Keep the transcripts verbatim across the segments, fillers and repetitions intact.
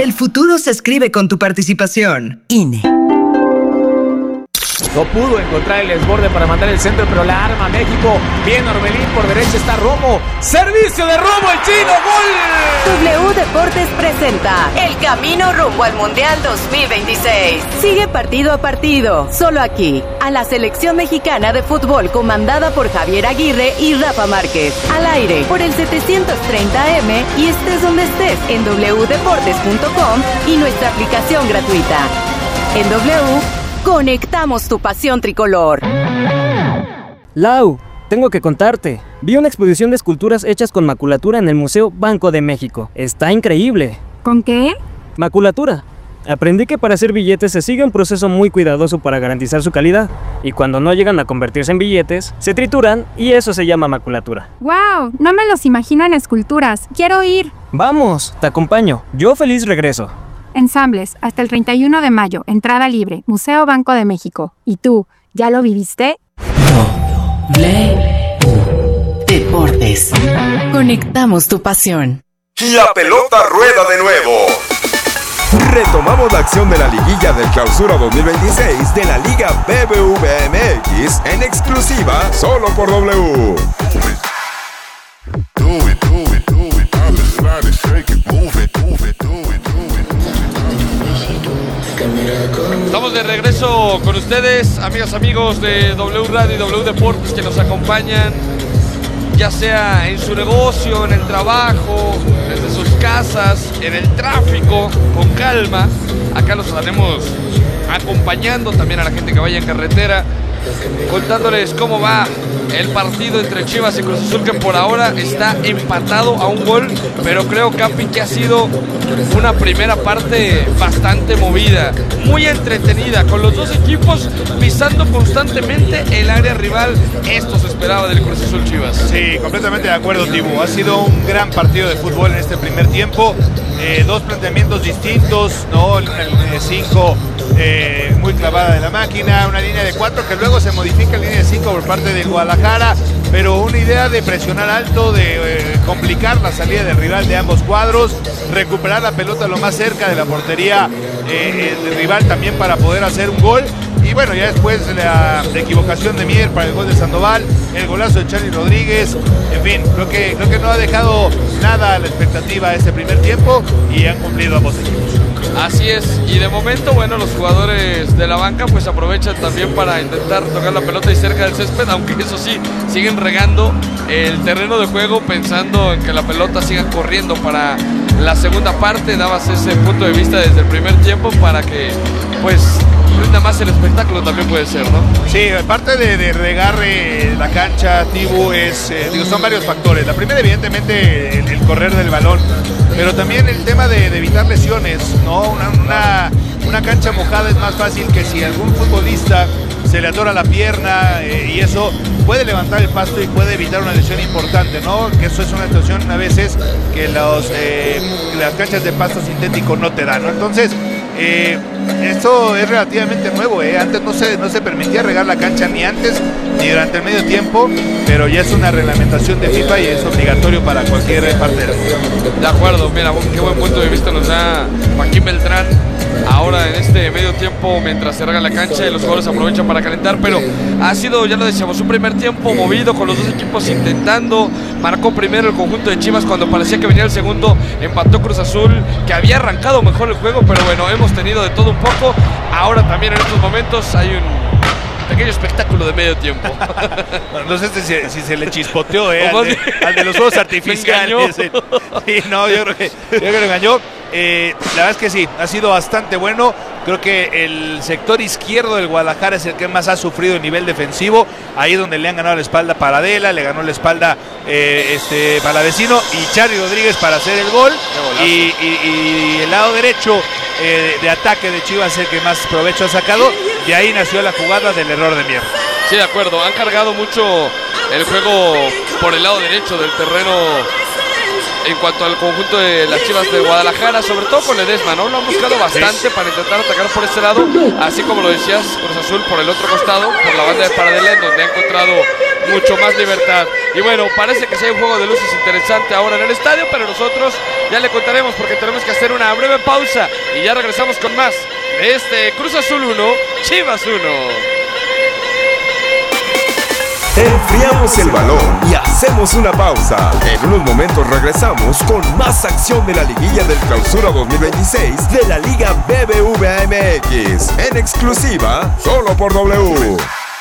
El futuro se escribe con tu participación. I N E. No pudo encontrar el desborde para mandar el centro, pero la arma México. Bien Orbelín, por derecha está Romo. Servicio de Romo, el chino, gol. W Deportes presenta el camino rumbo al Mundial dos mil veintiséis. Sigue partido a partido, solo aquí, a la selección mexicana de fútbol comandada por Javier Aguirre y Rafa Márquez. Al aire por el setecientos treinta A M y estés donde estés en doble u deportes punto com y nuestra aplicación gratuita. En W, conectamos tu pasión tricolor. Lau, tengo que contarte. Vi una exposición de esculturas hechas con maculatura en el Museo Banco de México. Está increíble. ¿Con qué? Maculatura. Aprendí que para hacer billetes se sigue un proceso muy cuidadoso para garantizar su calidad. Y cuando no llegan a convertirse en billetes, se trituran y eso se llama maculatura. ¡Wow! No me los imagino en esculturas. ¡Quiero ir! Vamos, te acompaño. Yo feliz regreso. Ensambles, hasta el treinta y uno de mayo, entrada libre, Museo Banco de México. ¿Y tú, ya lo viviste? W Deportes. Conectamos tu pasión. La pelota rueda de nuevo. Retomamos la acción de la liguilla del Clausura dos mil veintiséis de la Liga B B V M X en exclusiva solo por W. Estamos de regreso con ustedes, amigas, amigos de W Radio y W Deportes que nos acompañan, ya sea en su negocio, en el trabajo, desde sus casas, en el tráfico, con calma. Acá los estaremos acompañando, también a la gente que vaya en carretera, contándoles cómo va el partido entre Chivas y Cruz Azul, que por ahora está empatado a un gol, pero creo, Capi, que ha sido una primera parte bastante movida, muy entretenida, con los dos equipos pisando constantemente el área rival. Esto se esperaba del Cruz Azul Chivas. Sí, completamente de acuerdo, Tibu. Ha sido un gran partido de fútbol en este primer tiempo. Eh, dos planteamientos distintos, ¿no? El cinco eh, muy clavada de la máquina, una línea de cuatro que luego se modifica en línea de cinco por parte del Guadalajara, pero una idea de presionar alto, de eh, complicar la salida del rival de ambos cuadros, recuperar la pelota lo más cerca de la portería eh, del rival también para poder hacer un gol. Y bueno, ya después la, la equivocación de Mier para el gol de Sandoval, el golazo de Charly Rodríguez, en fin, creo que, creo que no ha dejado nada a la expectativa este primer tiempo y han cumplido ambos equipos. Así es, y de momento, bueno, los jugadores de la banca pues aprovechan también para intentar tocar la pelota y cerca del césped, aunque eso sí, siguen regando el terreno de juego pensando en que la pelota siga corriendo para la segunda parte. Dabas ese punto de vista desde el primer tiempo para que pues rinda más el espectáculo, también puede ser, ¿no? Sí, aparte de, de regar eh, la cancha, Tibu, es, eh, digo, son varios factores. La primera, evidentemente, el, el correr del balón, pero también el tema de, de evitar lesiones, ¿no? Una, una, una cancha mojada es más fácil que si algún futbolista se le atora la pierna eh, y eso puede levantar el pasto y puede evitar una lesión importante, ¿no? Que eso es una situación a veces que los, eh, las canchas de pasto sintético no te dan, ¿no? Entonces, eh, esto es relativamente nuevo, ¿eh? Antes no se, no se permitía regar la cancha ni antes ni durante el medio tiempo, pero ya es una reglamentación de FIFA y es obligatorio para cualquier partero. De acuerdo, mira, qué buen punto de vista nos da Joaquín Beltrán. Ahora en este medio tiempo, mientras se rega la cancha y los jugadores aprovechan para calentar, pero ha sido, ya lo decíamos, un primer tiempo movido con los dos equipos intentando. Marcó primero el conjunto de Chivas cuando parecía que venía el segundo, empató Cruz Azul, que había arrancado mejor el juego, pero bueno, hemos tenido de todo un poco. Ahora también en estos momentos hay un pequeño espectáculo de medio tiempo. Bueno, no sé si, si se le chispoteó eh, al, de, al de los juegos artificiales. Sí, no, yo creo que, yo creo que lo engañó. Eh, la verdad es que sí, ha sido bastante bueno. Creo que el sector izquierdo del Guadalajara es el que más ha sufrido a nivel defensivo. Ahí es donde le han ganado la espalda Paradela, le ganó la espalda eh, este Palavecino y Charly Rodríguez para hacer el gol. Y, y, y el lado derecho eh, de ataque de Chivas es el que más provecho ha sacado. Y ahí nació la jugada del error de Mier. Sí, de acuerdo, han cargado mucho el juego por el lado derecho del terreno en cuanto al conjunto de las Chivas de Guadalajara, sobre todo con Ledesma, ¿no? Lo han buscado bastante para intentar atacar por este lado, así como lo decías, Cruz Azul por el otro costado, por la banda de Paradela, en donde ha encontrado mucho más libertad. Y bueno, parece que sí hay un juego de luces interesante ahora en el estadio, pero nosotros ya le contaremos porque tenemos que hacer una breve pausa y ya regresamos con más de este Cruz Azul uno, Chivas uno. Enfriamos el balón y hacemos una pausa. En unos momentos regresamos con más acción de la liguilla del Clausura dos mil veintiséis de la Liga B B V A M X, en exclusiva solo por W.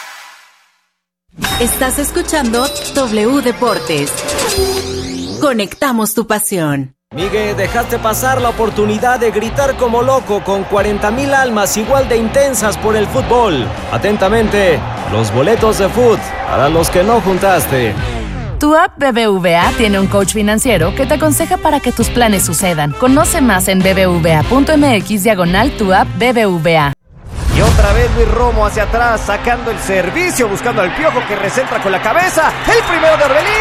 Estás escuchando W Deportes. Conectamos tu pasión. Miguel, dejaste pasar la oportunidad de gritar como loco con cuarenta mil almas igual de intensas por el fútbol. Atentamente, los boletos de fútbol para los que no juntaste. Tu app B B V A tiene un coach financiero que te aconseja para que tus planes sucedan. Conoce más en bbva.mx diagonal tu app B B V A. Y otra vez Luis Romo hacia atrás, sacando el servicio, buscando al Piojo que recentra con la cabeza. El primero de Orbelín.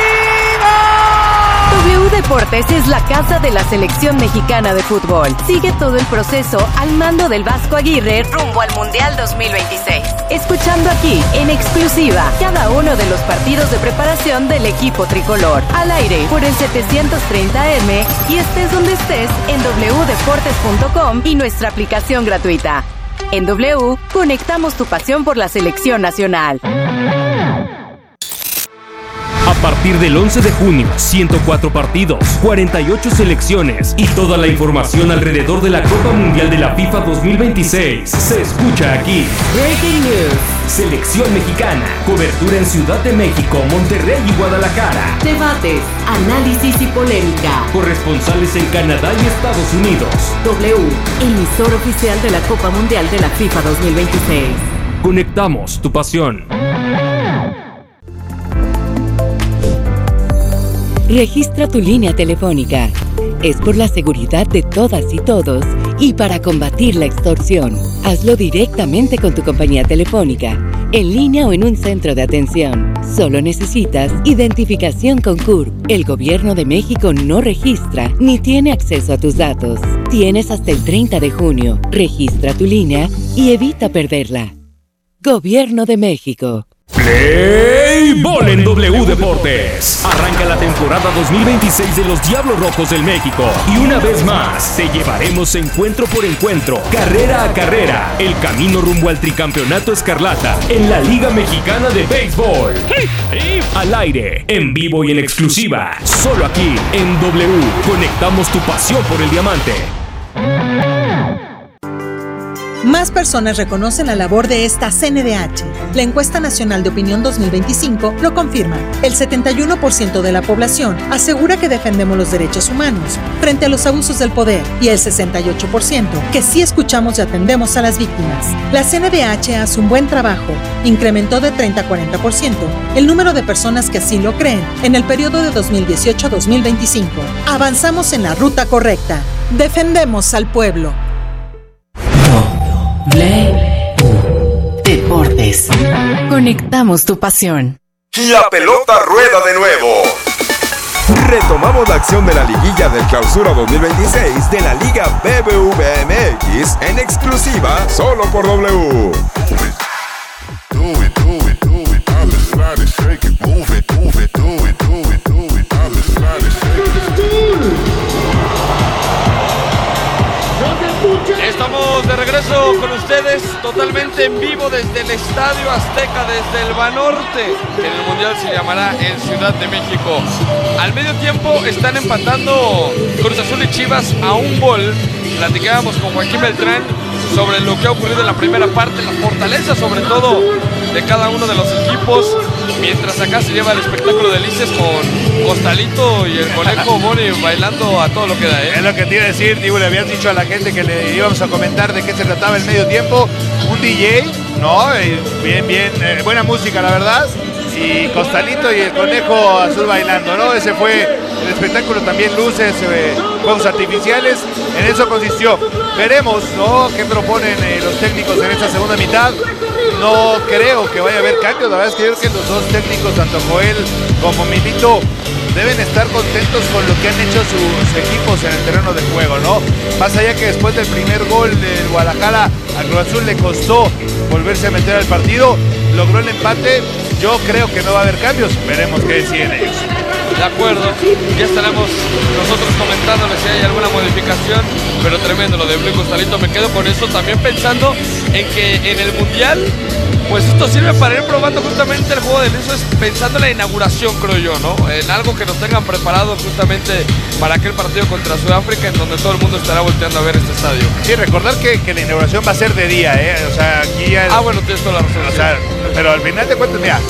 W Deportes es la casa de la selección mexicana de fútbol. Sigue todo el proceso al mando del Vasco Aguirre rumbo al Mundial dos mil veintiséis. Escuchando aquí, en exclusiva, cada uno de los partidos de preparación del equipo tricolor. Al aire, por el setecientos treinta eme y estés donde estés en doble u deportes punto com y nuestra aplicación gratuita. En W, conectamos tu pasión por la selección nacional. A partir del once de junio, ciento cuatro partidos, cuarenta y ocho selecciones y toda la información alrededor de la Copa Mundial de la FIFA dos mil veintiséis se escucha aquí. Breaking News. Selección mexicana, cobertura en Ciudad de México, Monterrey y Guadalajara. Debates, análisis y polémica. Corresponsales en Canadá y Estados Unidos. W, emisor oficial de la Copa Mundial de la FIFA dos mil veintiséis. Conectamos tu pasión. Registra tu línea telefónica. Es por la seguridad de todas y todos y para combatir la extorsión. Hazlo directamente con tu compañía telefónica, en línea o en un centro de atención. Solo necesitas identificación con C U R P. El Gobierno de México no registra ni tiene acceso a tus datos. Tienes hasta el treinta de junio. Registra tu línea y evita perderla. Gobierno de México. Play Ball en W Deportes. Arranca la temporada dos mil veintiséis de los Diablos Rojos del México. Y una vez más, te llevaremos encuentro por encuentro, carrera a carrera, el camino rumbo al tricampeonato escarlata en la Liga Mexicana de Béisbol. Al aire, en vivo y en exclusiva, solo aquí en W. Conectamos tu pasión por el diamante. Más personas reconocen la labor de esta C N D H. La Encuesta Nacional de Opinión dos mil veinticinco lo confirma. El setenta y uno por ciento de la población asegura que defendemos los derechos humanos frente a los abusos del poder y el sesenta y ocho por ciento que sí escuchamos y atendemos a las víctimas. La C N D H hace un buen trabajo. Incrementó de treinta a cuarenta por ciento el número de personas que así lo creen en el periodo de dos mil dieciocho a dos mil veinticinco. Avanzamos en la ruta correcta. Defendemos al pueblo. W Deportes. Conectamos tu pasión. La pelota rueda de nuevo. Retomamos la acción de la liguilla del Clausura dos mil veintiséis de la Liga B B V A M X en exclusiva solo por W. Estamos de regreso con ustedes totalmente en vivo desde el Estadio Azteca, desde el Banorte, que en el Mundial se llamará en Ciudad de México. Al medio tiempo están empatando Cruz Azul y Chivas a un gol. Platicábamos con Joaquín Beltrán sobre lo que ha ocurrido en la primera parte, las fortalezas sobre todo de cada uno de los equipos, mientras acá se lleva el espectáculo de Lices con Costalito y el Conejo Mori bailando a todo lo que da, ¿eh? Es lo que te iba a decir, Dibu, le habías dicho a la gente que le íbamos a comentar de qué se trataba el medio tiempo. Un D J, ¿no? Bien, bien, eh, buena música, la verdad. Y Costalito y el Conejo Azul bailando, ¿no? Ese fue el espectáculo, también luces, eh, juegos artificiales. En eso consistió. Veremos, ¿no?, qué proponen eh, los técnicos en esta segunda mitad. No creo que vaya a haber cambios. La verdad es que yo creo que los dos técnicos, tanto Joel como Milito, deben estar contentos con lo que han hecho sus equipos en el terreno de juego, ¿no? Más allá que después del primer gol del Guadalajara, a Cruz Azul le costó volverse a meter al partido. logró el empate. Yo creo que no va a haber cambios, veremos qué deciden ellos. De acuerdo, ya estaremos nosotros comentándoles si hay alguna modificación, pero tremendo lo de Blue Costalito. Me quedo con eso, también pensando en que en el Mundial, pues esto sirve para ir probando justamente el juego de luces, pensando en la inauguración, creo yo, ¿no? En algo que nos tengan preparado justamente para aquel partido contra Sudáfrica, en donde todo el mundo estará volteando a ver este estadio. Sí, recordar que, que la inauguración va a ser de día, ¿eh? O sea, aquí ya... Ah, bueno, tienes toda la razón. O sea, pero al final de cuentas, mira,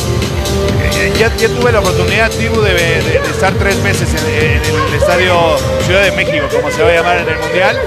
ya, ya tuve la oportunidad, Tibu, de, de, de estar tres meses en, en el estadio Ciudad de México, como se va a llamar en el Mundial.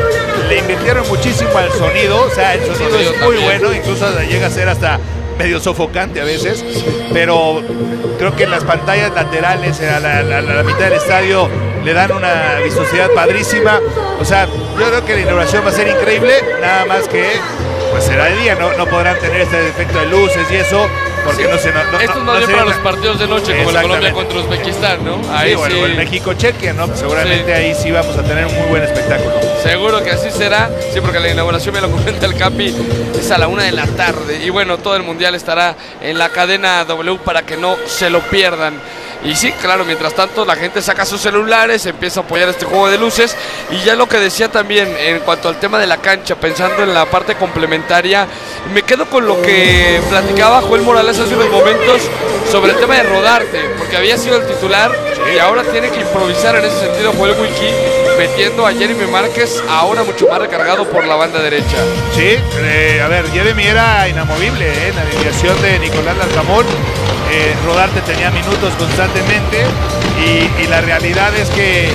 Le invirtieron muchísimo al sonido, o sea, el sonido, el sonido es muy también. bueno, incluso llega a ser hasta medio sofocante a veces, pero creo que en las pantallas laterales, a la, a la, a la mitad del estadio, le dan una vistosidad padrísima. O sea, yo creo que la inauguración va a ser increíble, nada más que pues será de día, no, no podrán tener este efecto de luces y eso, porque sí, no se... No, no, esto es más no bien para los partidos de noche, como la Colombia contra Uzbekistán, ¿no? Ahí sí, bueno, sí. el México-Chequia, ¿no? Pues seguramente sí. ahí sí vamos a tener un muy buen espectáculo. Seguro que así será, sí, porque la inauguración, me lo comenta el Capi, es a la una de la tarde. Y bueno, todo el Mundial estará en la cadena W para que no se lo pierdan. Y sí, claro, mientras tanto la gente saca sus celulares, empieza a apoyar este juego de luces. Y ya lo que decía también en cuanto al tema de la cancha, pensando en la parte complementaria, me quedo con lo que platicaba Joel Morales hace unos momentos sobre el tema de Rodarte, porque había sido el titular y ahora tiene que improvisar en ese sentido Joel Wiki, metiendo a Jeremy Márquez, ahora mucho más recargado por la banda derecha. Sí, eh, a ver, Jeremy era inamovible eh, en la alineación de Nicolás Larcamón. Eh, Rodarte tenía minutos constantemente y, y la realidad es que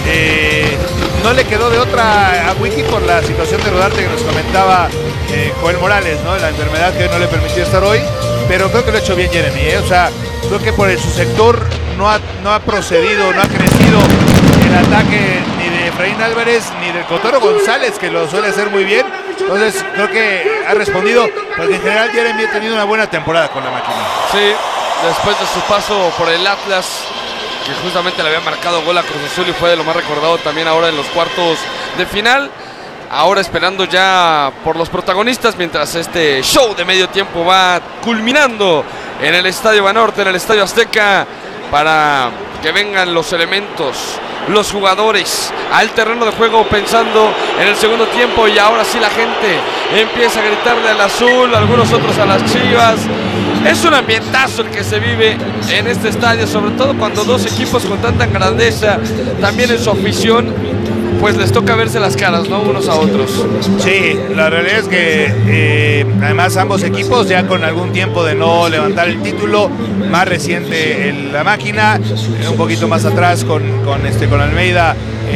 eh, no le quedó de otra a Wiki por la situación de Rodarte que nos comentaba eh, Joel Morales, ¿no? La enfermedad que no le permitió estar hoy, pero creo que lo ha hecho bien Jeremy, ¿eh? O sea, creo que por el, su sector no ha, no ha procedido, no ha crecido el ataque ni de Efraín Álvarez ni del Cotoro González, que lo suele hacer muy bien. Entonces creo que ha respondido, porque en general Jeremy ha tenido una buena temporada con la máquina. Sí, después de su paso por el Atlas, que justamente le había marcado gol a Cruz Azul y fue de lo más recordado también ahora en los cuartos de final. Ahora esperando ya por los protagonistas, mientras este show de medio tiempo va culminando en el Estadio Banorte, en el Estadio Azteca, para que vengan los elementos, los jugadores al terreno de juego pensando en el segundo tiempo. Y ahora sí la gente empieza a gritarle al azul, algunos otros a las Chivas. Es un ambientazo el que se vive en este estadio, sobre todo cuando dos equipos con tanta grandeza, también en su afición, pues les toca verse las caras, ¿no? Unos a otros. Sí, la realidad es que eh, además ambos equipos ya con algún tiempo de no levantar el título, más reciente el, la máquina, un poquito más atrás con, con, este, con Almeida,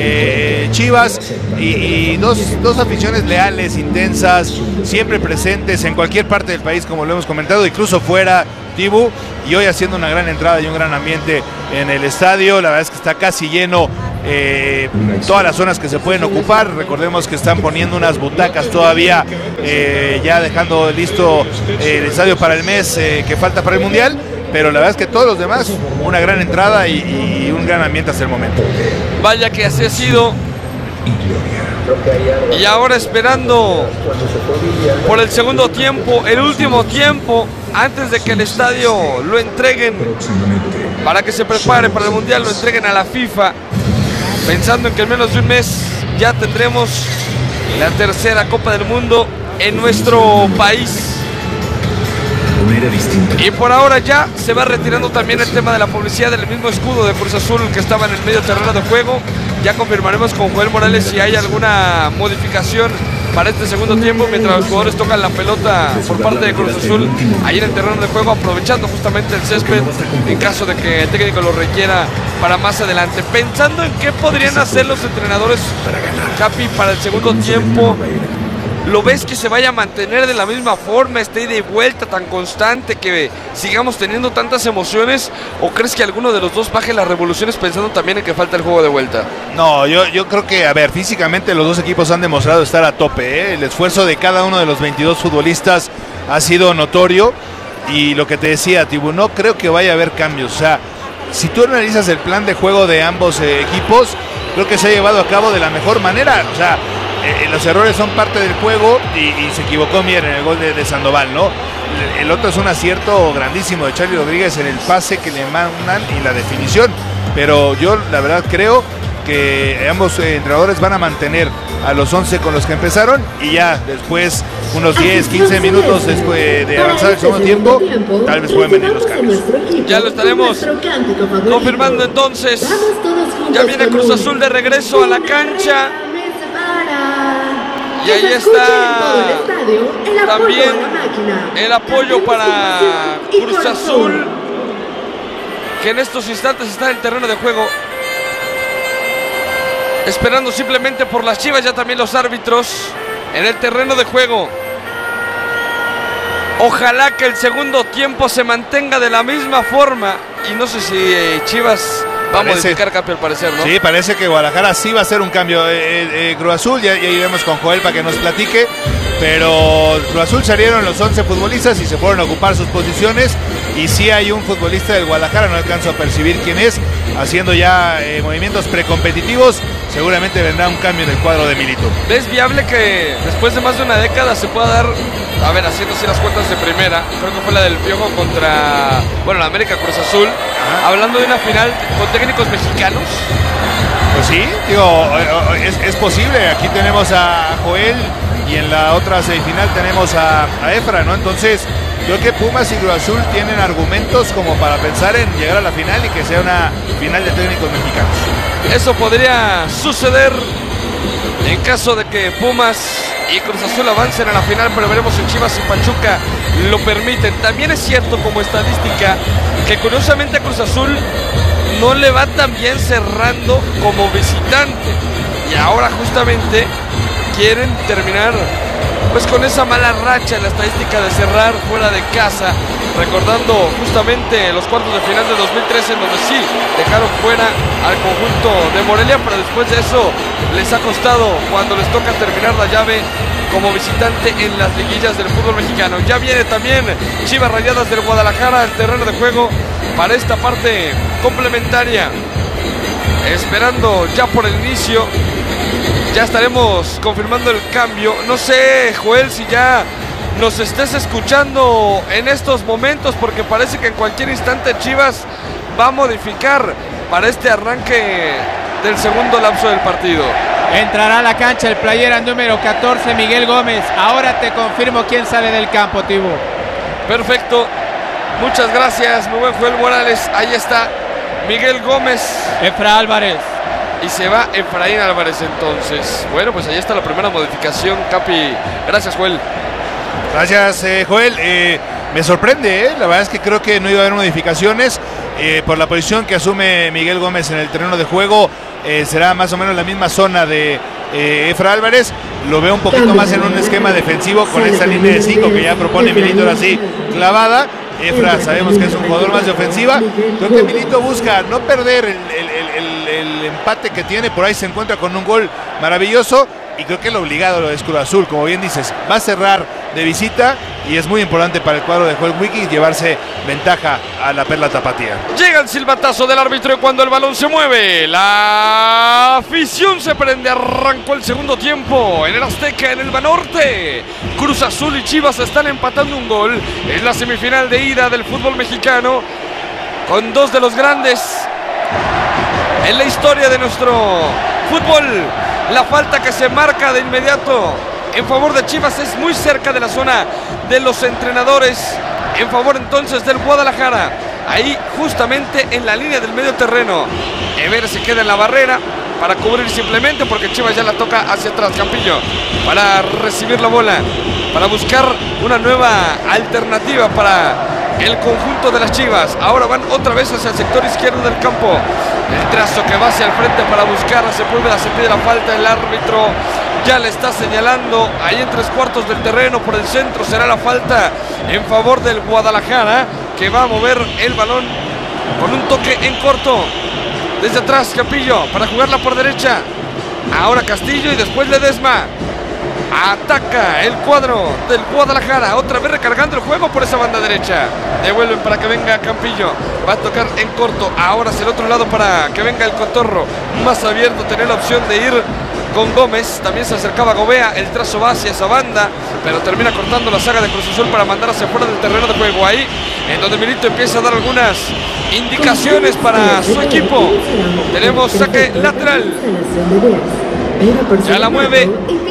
eh, Chivas, y, y dos, dos aficiones leales, intensas, siempre presentes en cualquier parte del país, como lo hemos comentado, incluso fuera, Tibu, y hoy haciendo una gran entrada y un gran ambiente en el estadio. La verdad es que está casi lleno eh, todas las zonas que se pueden ocupar. Recordemos que están poniendo unas butacas todavía, eh, ya dejando listo eh, el estadio para el mes eh, que falta para el Mundial, pero la verdad es que todos los demás, una gran entrada y, y un gran ambiente hasta el momento. Vaya que así ha sido. Y ahora esperando por el segundo tiempo, el último tiempo, antes de que el estadio lo entreguen para que se prepare para el Mundial, lo entreguen a la FIFA, pensando en que en menos de un mes ya tendremos la tercera Copa del Mundo en nuestro país. Y por ahora ya se va retirando también el tema de la publicidad del mismo escudo de Cruz Azul que estaba en el medio terreno de juego. Ya confirmaremos con Joel Morales si hay alguna modificación para este segundo tiempo, mientras los jugadores tocan la pelota por parte de Cruz Azul ahí en el terreno de juego, aprovechando justamente el césped en caso de que el técnico lo requiera para más adelante. Pensando en qué podrían hacer los entrenadores, Capi, para el segundo tiempo, ¿lo ves que se vaya a mantener de la misma forma, esté de vuelta tan constante, que sigamos teniendo tantas emociones? ¿O crees que alguno de los dos baje las revoluciones pensando también en que falta el juego de vuelta? No, yo, yo creo que, a ver, físicamente los dos equipos han demostrado estar a tope, ¿eh? El esfuerzo de cada uno de los veintidós futbolistas ha sido notorio. Y lo que te decía, Tibu, no creo que vaya a haber cambios. O sea, si tú analizas el plan de juego de ambos eh, equipos, creo que se ha llevado a cabo de la mejor manera. O sea, eh, los errores son parte del juego y, y se equivocó Mier en el gol de, de Sandoval, ¿no? El, el otro es un acierto grandísimo de Charly Rodríguez en el pase que le mandan y la definición, pero yo la verdad creo que ambos eh, entrenadores van a mantener a los once con los que empezaron y ya después, unos diez, quince minutos después de avanzar el segundo tiempo, tal vez pueden venir los cambios. Ya lo estaremos confirmando entonces. Ya viene Cruz Azul de regreso a la cancha. Y ahí está también el apoyo para Cruz Azul, que en estos instantes está en el terreno de juego, esperando simplemente por las Chivas. Ya también los árbitros en el terreno de juego. Ojalá que el segundo tiempo se mantenga de la misma forma. Y no sé si eh, Chivas va parece, a modificar cambio al parecer, ¿no? Sí, parece que Guadalajara sí va a hacer un cambio. Eh, eh, Cruz Azul, ya, ya iremos con Joel para que nos platique. Pero Cruz Azul salieron los once futbolistas y se fueron a ocupar sus posiciones. Y sí hay un futbolista del Guadalajara, no alcanzo a percibir quién es, haciendo ya eh, movimientos precompetitivos. Seguramente vendrá un cambio en el cuadro de Milito. ¿Ves viable que después de más de una década se pueda dar, a ver, haciendo así las cuentas de primera, creo que fue la del Piojo contra, bueno, la América Cruz Azul, ajá, hablando de una final con técnicos mexicanos? Pues sí, digo, es, es posible. Aquí tenemos a Joel y en la otra semifinal tenemos a, a Efra, ¿no? Entonces, creo que Pumas y Cruz Azul tienen argumentos como para pensar en llegar a la final y que sea una final de técnicos mexicanos. Eso podría suceder en caso de que Pumas y Cruz Azul avancen a la final, pero veremos si Chivas y Pachuca lo permiten. También es cierto como estadística que curiosamente a Cruz Azul no le va tan bien cerrando como visitante. Y ahora justamente quieren terminar pues con esa mala racha en la estadística de cerrar fuera de casa, recordando justamente los cuartos de final de dos mil trece, en donde sí dejaron fuera al conjunto de Morelia, pero después de eso les ha costado cuando les toca terminar la llave como visitante en las liguillas del fútbol mexicano. Ya viene también Chivas Rayadas del Guadalajara al terreno de juego para esta parte complementaria, esperando ya por el inicio. Ya estaremos confirmando el cambio. No sé, Joel, si ya nos estés escuchando en estos momentos, porque parece que en cualquier instante Chivas va a modificar para este arranque del segundo lapso del partido. Entrará a la cancha el playera número catorce, Miguel Gómez. Ahora te confirmo quién sale del campo, Tibu. Perfecto. Muchas gracias, mi buen Joel Morales. Ahí está Miguel Gómez. Efra Álvarez. Y se va Efraín Álvarez entonces. Bueno, pues ahí está la primera modificación, Capi. Gracias, Joel. Gracias, eh, Joel. Eh, me sorprende, ¿eh? La verdad es que creo que no iba a haber modificaciones. Eh, por la posición que asume Miguel Gómez en el terreno de juego, eh, será más o menos la misma zona de eh, Efra Álvarez. Lo veo un poquito más en un esquema defensivo con esta línea de cinco que ya propone Milito, ahora sí, clavada. Efra sabemos que es un jugador más de ofensiva. Creo que Milito busca no perder el, el, el, el empate que tiene. Por ahí se encuentra con un gol maravilloso y creo que el obligado lo es Cruz Azul, como bien dices, va a cerrar de visita y es muy importante para el cuadro de Joel Wiki llevarse ventaja a la Perla Tapatía. Llega el silbatazo del árbitro y cuando el balón se mueve, la afición se prende. Arrancó el segundo tiempo en el Azteca, en el Banorte. Cruz Azul y Chivas están empatando un gol. Es la semifinal de ida del fútbol mexicano, con dos de los grandes en la historia de nuestro fútbol. La falta que se marca de inmediato en favor de Chivas es muy cerca de la zona de los entrenadores, en favor entonces del Guadalajara. Ahí justamente en la línea del medio terreno. Ever se queda en la barrera para cubrir simplemente porque Chivas ya la toca hacia atrás. Campillo para recibir la bola, para buscar una nueva alternativa para el conjunto de las Chivas. Ahora van otra vez hacia el sector izquierdo del campo. El trazo que va hacia el frente para buscar a Sepúlveda, se pide la falta. El árbitro ya le está señalando ahí en tres cuartos del terreno por el centro. Será la falta en favor del Guadalajara, que va a mover el balón con un toque en corto desde atrás. Campillo para jugarla por derecha. Ahora Castillo y después Ledesma. Ataca el cuadro del Guadalajara, otra vez recargando el juego por esa banda derecha. Devuelven para que venga Campillo. Va a tocar en corto. Ahora hacia el otro lado para que venga el Cotorro. Más abierto, tener la opción de ir con Gómez. También se acercaba Gobea. El trazo va hacia esa banda, pero termina cortando la saga de Cruz Azul para mandar hacia afuera del terreno de juego. Ahí, en donde Milito empieza a dar algunas indicaciones para su equipo. Tenemos saque lateral. Ya la mueve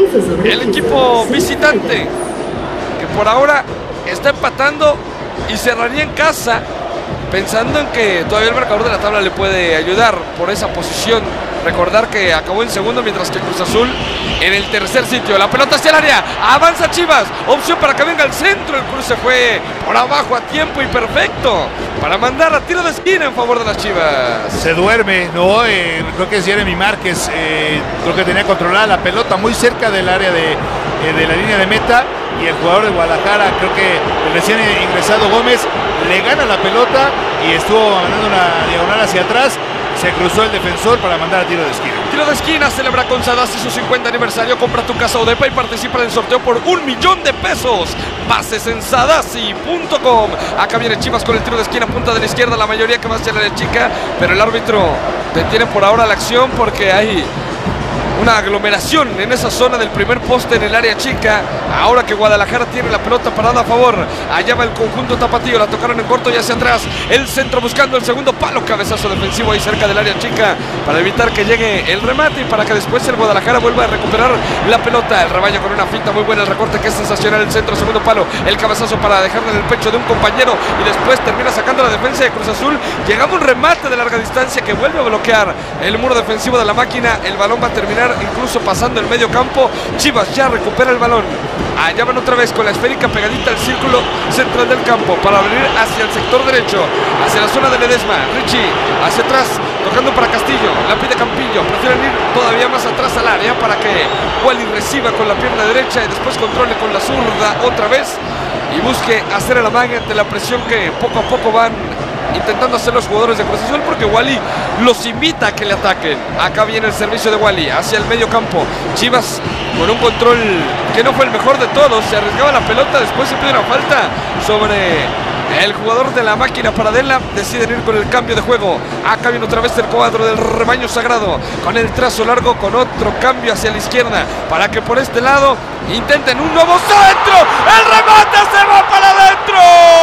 el equipo visitante, que por ahora está empatando y cerraría en casa, pensando en que todavía el marcador de la tabla le puede ayudar por esa posición. Recordar que acabó en segundo, mientras que Cruz Azul en el tercer sitio. La pelota hacia el área, avanza Chivas, opción para que venga al centro. El cruce fue por abajo a tiempo y perfecto para mandar a tiro de esquina en favor de las Chivas. Se duerme, ¿no? Eh, creo que es Jeremy Márquez, eh, creo que tenía controlada la pelota muy cerca del área de, eh, de la línea de meta, y el jugador de Guadalajara, creo que el recién ingresado Gómez, le gana la pelota y estuvo mandando una diagonal hacia atrás. Se cruzó el defensor para mandar a tiro de esquina. Tiro de esquina, celebra con Sadassi su cincuenta aniversario. Compra tu casa Odepa y participa en el sorteo por un millón de pesos. Bases en sadassi punto com. Acá viene Chivas con el tiro de esquina, punta de la izquierda, la mayoría que va hacia la de chica, pero el árbitro detiene por ahora la acción porque hay una aglomeración en esa zona del primer poste en el área chica. Ahora que Guadalajara tiene la pelota parada a favor, allá va el conjunto tapatío, la tocaron en corto y hacia atrás, el centro buscando el segundo palo, cabezazo defensivo ahí cerca del área chica para evitar que llegue el remate y para que después el Guadalajara vuelva a recuperar la pelota. El rebaño con una finta muy buena, el recorte que es sensacional, el centro, segundo palo, el cabezazo para dejarle en el pecho de un compañero y después termina sacando la defensa de Cruz Azul. Llegaba un remate de larga distancia que vuelve a bloquear el muro defensivo de la máquina. El balón va a terminar incluso pasando el medio campo. Chivas ya recupera el balón. Allá van otra vez con la esférica pegadita al círculo central del campo para abrir hacia el sector derecho, hacia la zona de Ledesma. Richie hacia atrás, tocando para Castillo, la pide Campillo. Prefieren ir todavía más atrás al área para que Wally reciba con la pierna derecha y después controle con la zurda otra vez y busque hacer el amague ante la presión que poco a poco van intentando hacer los jugadores de Cruz Azul, porque Wally los invita a que le ataquen. Acá viene el servicio de Wally hacia el medio campo. Chivas con un control que no fue el mejor de todos, se arriesgaba la pelota, después se pide una falta sobre el jugador de la máquina Paradela. Deciden ir con el cambio de juego. Acá viene otra vez el cuadro del rebaño sagrado con el trazo largo, con otro cambio hacia la izquierda para que por este lado intenten un nuevo centro. El remate se va para adentro.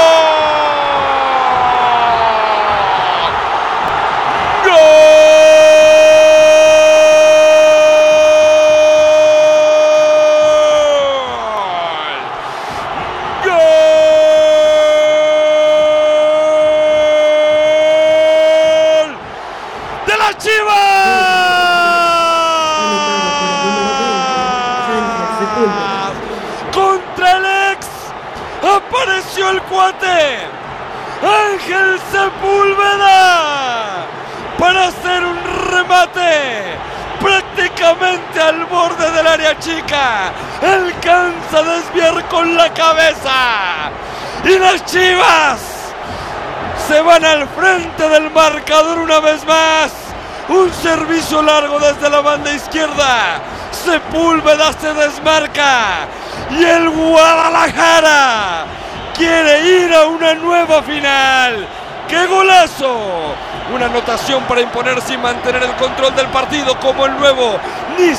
Contra el ex apareció el cuate Ángel Sepúlveda para hacer un remate prácticamente al borde del área chica. Alcanza a desviar con la cabeza y las Chivas se van al frente del marcador una vez más. Un servicio largo desde la banda izquierda. Sepúlveda se desmarca y el Guadalajara quiere ir a una nueva final. ¡Qué golazo! Una anotación para imponerse y mantener el control del partido como el nuevo Nissan